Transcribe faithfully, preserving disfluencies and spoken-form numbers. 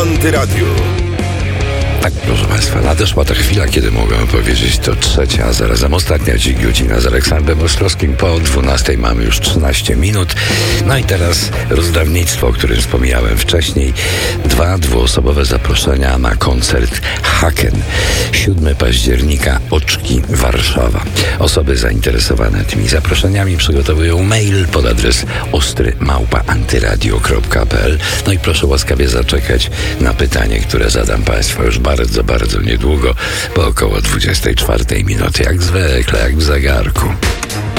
Antyradiu. Tak, proszę Państwa, nadeszła ta chwila, kiedy mogę powiedzieć to trzecia, a zarazem ostatnia dziś godzina z Aleksandrem Ostrowskim. Po dwunastej mamy już trzynaście minut. No i teraz rozdawnictwo, o którym wspomniałem wcześniej. Dwa dwuosobowe zaproszenia na koncert Haken. siódmego października, Oczki, Warszawa. Osoby zainteresowane tymi zaproszeniami przygotowują mail pod adres ostry małpa antyradio kropka p l. No i proszę łaskawie zaczekać na pytanie, które zadam Państwu już bardzo, bardzo niedługo, po około dwudziestej czwartej minuty, jak zwykle, jak w zegarku.